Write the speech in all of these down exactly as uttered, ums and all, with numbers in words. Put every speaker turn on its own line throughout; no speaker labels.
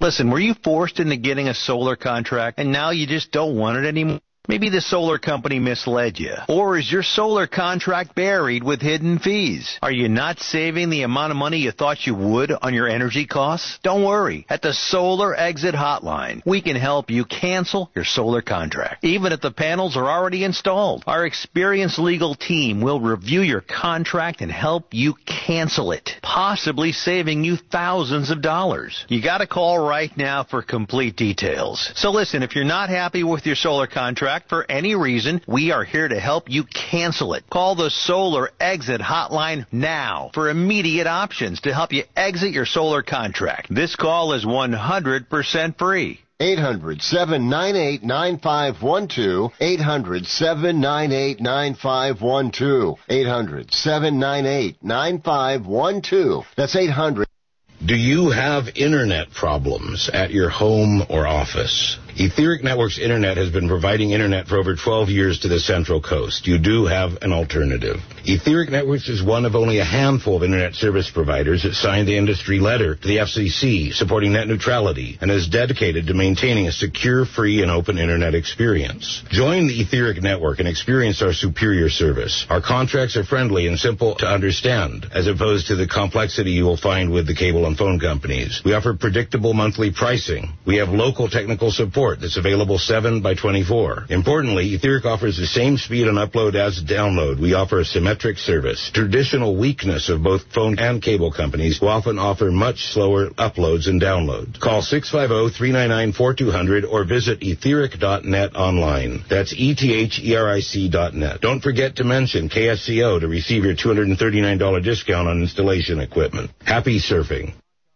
Listen, were you forced into getting a solar contract and now you just don't want it anymore? Maybe the solar company misled you. Or is your solar contract buried with hidden fees? Are you not saving the amount of money you thought you would on your energy costs? Don't worry. At the Solar Exit Hotline, we can help you cancel your solar contract, even if the panels are already installed. Our experienced legal team will review your contract and help you cancel it, possibly saving you thousands of dollars. You got to call right now for complete details. So listen, if you're not happy with your solar contract, for any reason, we are here to help you cancel it. Call the Solar Exit Hotline now for immediate options to help you exit your solar contract. This call is one hundred percent free.
eight hundred, seven nine eight, nine five one two. eight hundred, seven nine eight, nine five one two. eight hundred, seven nine eight, nine five one two. That's eight hundred.
Do you have internet problems at your home or office? Etheric Networks Internet has been providing internet for over twelve years to the Central Coast. You do have an alternative. Etheric Networks is one of only a handful of internet service providers that signed the industry letter to the F C C supporting net neutrality and is dedicated to maintaining a secure, free, and open internet experience. Join the Etheric Network and experience our superior service. Our contracts are friendly and simple to understand, as opposed to the complexity you will find with the cable and phone companies. We offer predictable monthly pricing. We have local technical support that's available seven by twenty-four. Importantly, Etheric offers the same speed on upload as download. We offer a symmetric service. Traditional weakness of both phone and cable companies will often offer much slower uploads and downloads. Call six five zero, three nine nine, four two zero zero or visit etheric dot net online. That's E T H E R I C dot net. Don't forget to mention K S C O to receive your two hundred thirty-nine dollars discount on installation equipment. Happy surfing.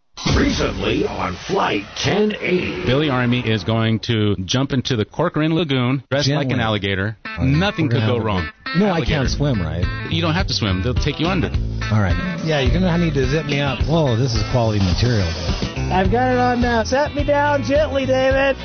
Recently on Flight ten eighty.
Billy Army is going to jump into the Corcoran Lagoon, dressed
Gently.
like an alligator.
Right.
Nothing could go
a,
wrong.
No,
alligator.
I can't swim, right?
You don't have to swim. They'll take you under.
All right. Yeah, you're going to need to zip me up. Whoa, this is quality material, dude.
I've got it on now. Set me down gently, David.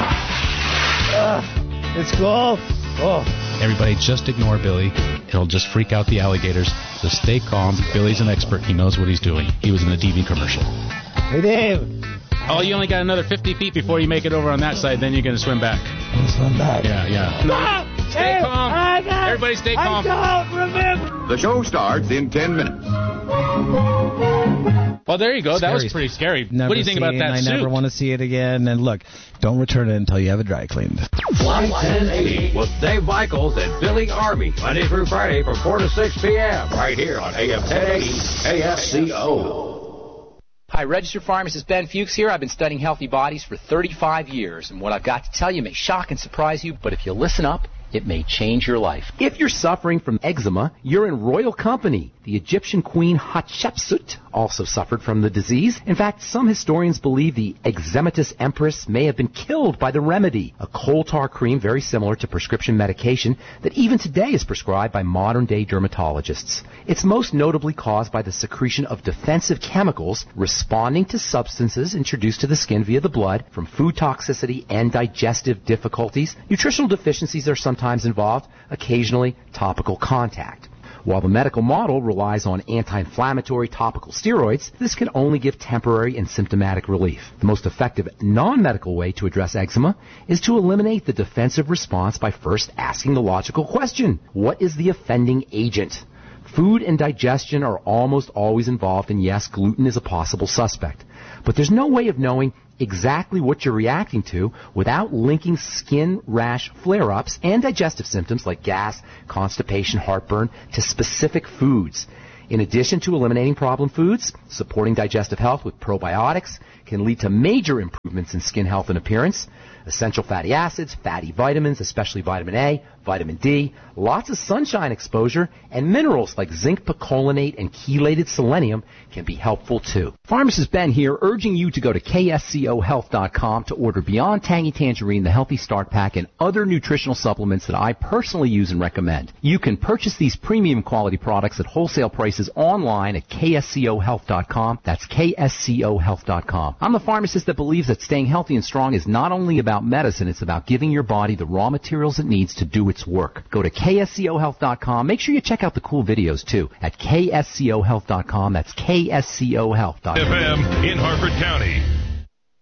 Uh, it's cool. Oh.
Everybody just ignore Billy. It'll just freak out the alligators. So stay calm. Billy's an expert. He knows what he's doing. He was in the D V commercial.
Hey, Dave.
Oh, you only got another fifty feet before you make it over on that side. Then you're going to swim back.
I'm swim back.
Yeah, yeah.
No.
Stay
hey,
calm.
I got,
Everybody stay calm.
I don't remember.
The show starts in ten minutes.
Well, there you go.
Scary.
That was pretty scary.
Never
what do you think about
seen,
that
I
suit?
never want to see it again. And look, don't return it until you have it dry cleaned.
Flight ten eighty with Dave Michaels and Billy Army, Monday through Friday from four to six p.m. right here on A M ten eighty A F C O.
Hi, registered pharmacist Ben Fuchs here. I've been studying healthy bodies for thirty-five years, and what I've got to tell you may shock and surprise you, but if you listen up, it may change your life. If you're suffering from eczema, you're in royal company. The Egyptian queen Hatshepsut also suffered from the disease. In fact, some historians believe the eczematous empress may have been killed by the remedy, a coal tar cream very similar to prescription medication that even today is prescribed by modern-day dermatologists. It's most notably caused by the secretion of defensive chemicals responding to substances introduced to the skin via the blood from food toxicity and digestive difficulties. Nutritional deficiencies are sometimes involved, occasionally topical contact. While the medical model relies on anti-inflammatory topical steroids, this can only give temporary and symptomatic relief. The most effective non-medical way to address eczema is to eliminate the defensive response by first asking the logical question: what is the offending agent? Food and digestion are almost always involved, and yes, gluten is a possible suspect. But there's no way of knowing exactly what you're reacting to without linking skin rash flare-ups and digestive symptoms like gas, constipation, heartburn to specific foods. In addition to eliminating problem foods, supporting digestive health with probiotics can lead to major improvements in skin health and appearance. Essential fatty acids, fatty vitamins, especially vitamin A, vitamin D, lots of sunshine exposure, and minerals like zinc picolinate and chelated selenium can be helpful too. Pharmacist Ben here, urging you to go to K S C O health dot com to order Beyond Tangy Tangerine, the Healthy Start Pack, and other nutritional supplements that I personally use and recommend. You can purchase these premium quality products at wholesale prices online at K S C O health dot com. That's K S C O health dot com. I'm the pharmacist that believes that staying healthy and strong is not only about medicine, it's about giving your body the raw materials it needs to do its work. Go to K S C O health dot com. Make sure you check out the cool videos too at K S C O health dot com. That's K S C O health dot com.
F M in Harford County.